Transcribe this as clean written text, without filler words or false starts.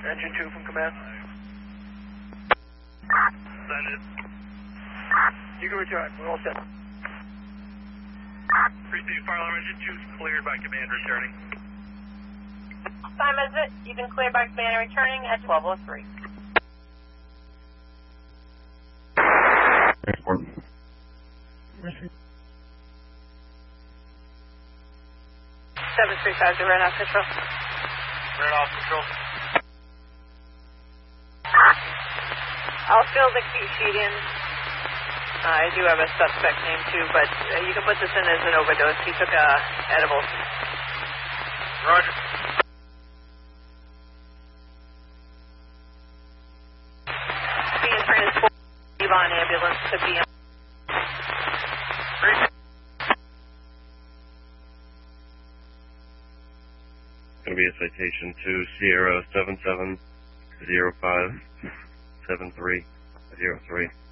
Engine 2 from command. Send it. You can return. We're all set. Received fire alarm engine 2 is cleared by command returning. Time is it? You've been cleared by command and returning at 12:03. Transport. 735 to Red Off Control. Red off control. I'll fill the key sheet in. I do have a suspect name too, but you can put this in as an overdose. He took edibles. Roger. Being transported Avon ambulance to be. Going to be a citation to Sierra 77057303.